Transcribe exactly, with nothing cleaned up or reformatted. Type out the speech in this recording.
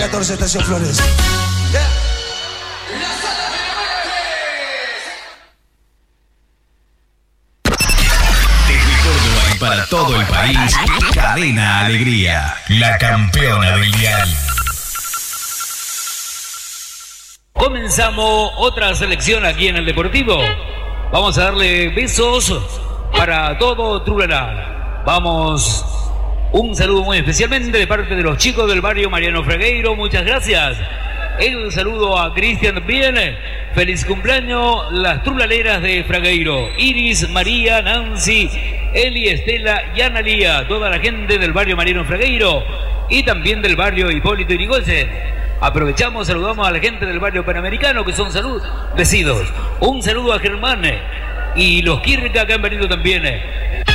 catorce Estación Flores. Yeah. Para todo el país, Cadena Alegría, la campeona del dial. Comenzamos otra selección aquí en el Deportivo. Vamos a darle besos para todo Trulalá. Vamos, un saludo muy especialmente de parte de los chicos del barrio Mariano Fragueiro. Muchas gracias. El saludo a Cristian también. Feliz cumpleaños, las trulaleras de Fragueiro. Iris, María, Nancy, Eli, Estela y Analía. Toda la gente del barrio Mariano Fragueiro y también del barrio Hipólito Yrigoyen. Aprovechamos, saludamos a la gente del barrio Panamericano que son salud, vecinos. Un saludo a Germán y los Kirka que han venido también.